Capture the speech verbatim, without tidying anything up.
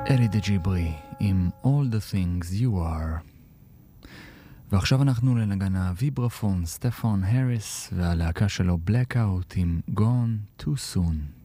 אלי דג'יברי עם All the Things You Are. ועכשיו אנחנו לנגן הוויברפון סטפן הריס והלהקה שלו Blackout עם Gone Too Soon.